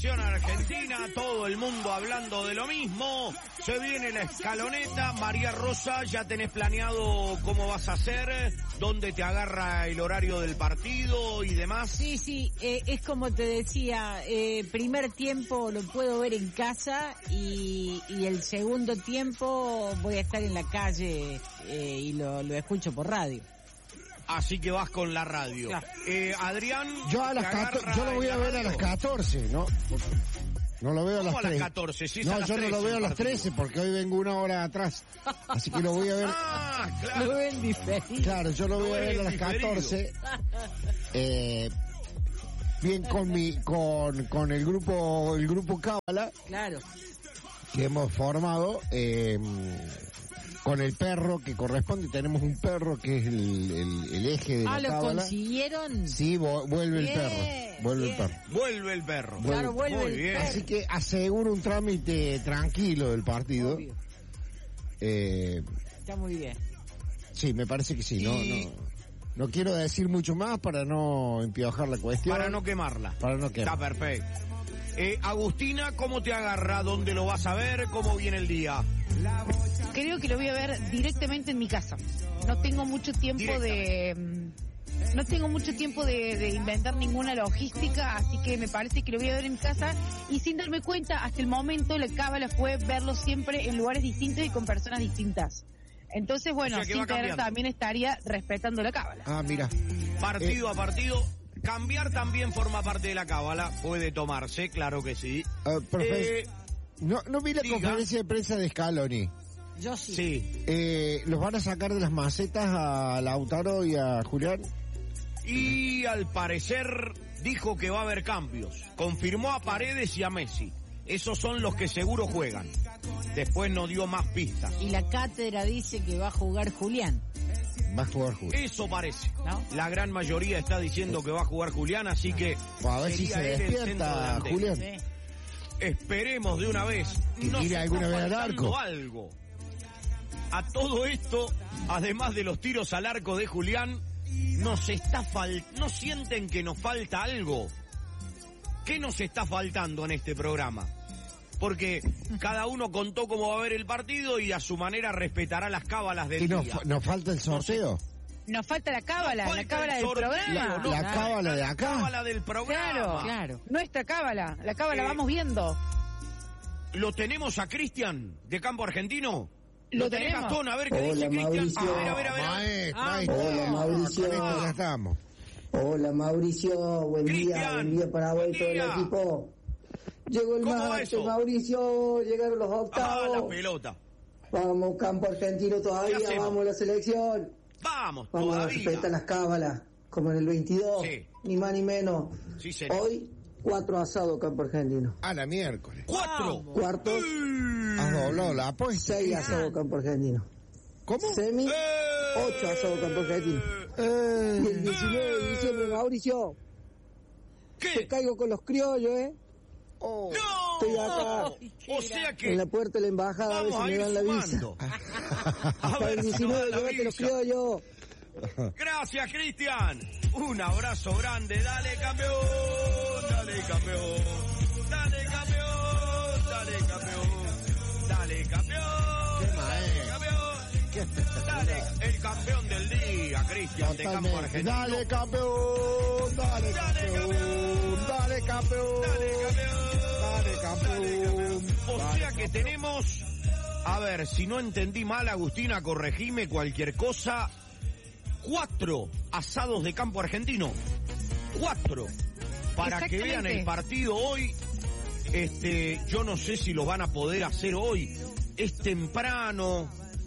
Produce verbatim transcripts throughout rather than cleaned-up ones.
Argentina, todo el mundo hablando de lo mismo. Se viene la escaloneta. María Rosa, ¿ya tenés planeado cómo vas a hacer? ¿Dónde te agarra el horario del partido y demás? Sí, sí, eh, es como te decía, eh, primer tiempo lo puedo ver en casa y, y el segundo tiempo voy a estar en la calle eh, y lo, lo escucho por radio. Así que vas con la radio. Claro. Eh, Adrián, yo a las catorce, yo lo voy a ver a las catorce, ¿no? No lo veo a las, a las catorce, sí, no, a las yo no lo veo a las trece porque hoy vengo una hora atrás. Así que lo voy a ver. Ah, claro. Lo ven diferido. Claro, yo lo voy a ver a las catorce. Eh, bien con mi, con, con el grupo, el grupo Cábala. Claro. Que hemos formado, eh, con el perro que corresponde. Tenemos un perro que es el, el, el eje de ah, la ¿lo cábala. consiguieron? Sí, vuelve bien, el perro. Vuelve bien. el perro. Vuelve el perro. Vuelve. Claro, vuelve Muy el bien. perro. Así que aseguro un trámite tranquilo del partido. Eh, Está muy bien. Sí, me parece que sí. Y... No, no, no quiero decir mucho más para no empiojar la cuestión. Para no quemarla. Para no quemar. Está perfecto. Eh, Agustina, ¿cómo te agarra? ¿Dónde lo vas a ver? ¿Cómo viene el día? Creo que lo voy a ver directamente en mi casa. No tengo mucho tiempo de... No tengo mucho tiempo de, de inventar ninguna logística, así que me parece que lo voy a ver en mi casa. Y sin darme cuenta, hasta el momento la cábala fue verlo siempre en lugares distintos y con personas distintas. Entonces, bueno, o sea, sin querer también estaría respetando la cábala. Ah, mira. Partido eh. a partido. Cambiar también forma parte de la cábala, puede tomarse, claro que sí. Uh, eh, no, no vi la diga. conferencia de prensa de Scaloni. Yo sí. Sí. Eh, ¿Los van a sacar de las macetas a Lautaro y a Julián? Y al parecer dijo que va a haber cambios. Confirmó a Paredes y a Messi. Esos son los que seguro juegan. Después no dio más pistas. Y la cátedra dice que va a jugar Julián. Va a jugar Julián. Eso parece. ¿No? La gran mayoría está diciendo que va a jugar Julián, así que... A ver si se despierta Julián. Sí. Esperemos de una vez. No tira alguna vez al arco. Algo. A todo esto, además de los tiros al arco de Julián, nos está fal... ¿No sienten que nos falta algo? ¿Qué nos está faltando en este programa? Porque cada uno contó cómo va a ver el partido y a su manera respetará las cábalas del ¿Y nos, día. nos falta el sorteo? Nos falta la cábala, Nos la falta cábala el del sorteo, programa. La, la cábala de acá. La cábala del programa. Claro, claro. Nuestra cábala, la cábala Eh, vamos viendo. ¿Lo tenemos a Cristian de Campo Argentino? Lo, ¿Lo tenés, tenemos. Gastón? A ver qué Hola, dice Cristian. Mauricio. A ver, a ver, a ver. Maestro, Ah, ahí está. hola, Mauricio. Con esto ya estamos. Hola Mauricio, buen Cristian, día, buen día para vos y todo el día. equipo. Llegó el ¿Cómo va martes, eso? Mauricio, llegaron los Ah, octavos. la pelota. Vamos, Campo Argentino todavía, ¿Qué hacemos? vamos la selección. Vamos, Vamos a todavía. respetar las cábalas, como en el veintidós, Sí. ni más ni menos. Sí, señor. Hoy, cuatro asados Campo Argentino. A la miércoles. ¡Cuatro! Cuartos, Has doblado la apuesta. seis asados Campo Argentino. ¿Cómo? Semi, ¡Eh! ocho asados Campo Argentino. Eh, Y el diecinueve de diciembre, Mauricio, te ¿Qué? caigo con los criollos, ¿eh? oh. ¡No! Estoy acá. O sea que En la puerta de la embajada a ver vamos si a me ir dan la visa. sumando. A Para el ver si nos diecinueve, dan la llévate los visa. criollos. Gracias, Cristian. Un abrazo grande. Dale, campeón. Dale, campeón. Dale, campeón. Dale, campeón. Dale, campeón. Qué Dale, maestro. campeón. Qué espectacular. Dale, el campeón del día, Cristian de Campo Totalmente. Argentino. Dale campeón, dale campeón, dale campeón, Dale, campeón. dale campeón. O Dale, sea que tenemos, a ver, si no entendí mal, Agustina, corregime cualquier cosa, cuatro asados de Campo Argentino. Cuatro. Para que vean el partido hoy. Este, yo no sé si los van a poder hacer hoy. Es temprano.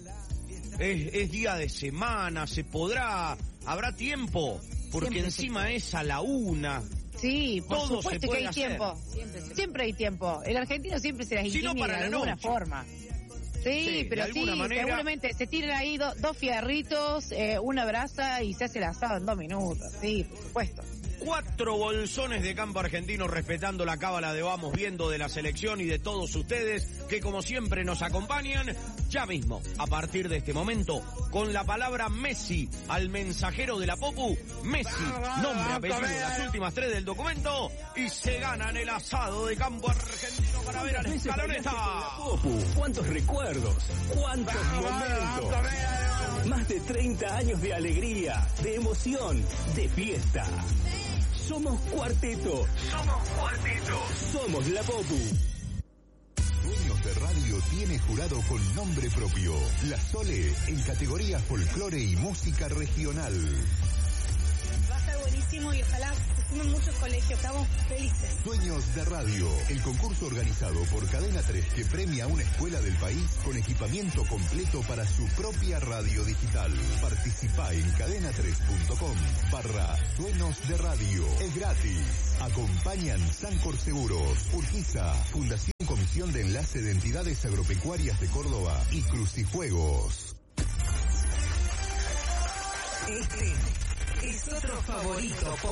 Es, es día de semana. Se podrá. Habrá tiempo. Porque Siempre encima es a la una. Sí, por Todo se supuesto que puede hay hacer. tiempo. Siempre se- Siempre hay tiempo. El argentino siempre se las Si no, ingenia para de la alguna noche. forma. Sí, Sí, pero de sí, alguna manera. seguramente se tiran ahí do- dos fierritos, eh, una brasa y se hace el asado en dos minutos. Sí, por supuesto. Cuatro bolsones de Campo Argentino respetando la cábala de vamos viendo de la selección y de todos ustedes que como siempre nos acompañan. Ya mismo, a partir de este momento, con la palabra Messi al mensajero de la Popu, Messi, nombre, apellido, las últimas tres del documento y se ganan el asado de Campo Argentino para ver al Escaloneta. Popu, cuántos recuerdos, cuántos momentos. Más de treinta años de alegría, de emoción, de fiesta. Somos Cuarteto. Somos Cuarteto. Somos la Popu. Sueños de Radio tiene jurado con nombre propio. La Sole en categoría folclore y música regional. Va a estar buenísimo y ojalá se sumen muchos colegios. Estamos felices. Sueños de Radio, el concurso organizado por Cadena tres que premia a una escuela del país con equipamiento completo para su propia radio digital. Participa en cadena tres punto com barra Sueños de Radio. Es gratis. Acompañan Sancor Seguros, Urquiza, Fundación Comisión de Enlace de Entidades Agropecuarias de Córdoba y Crucifuegos. Este es otro favorito.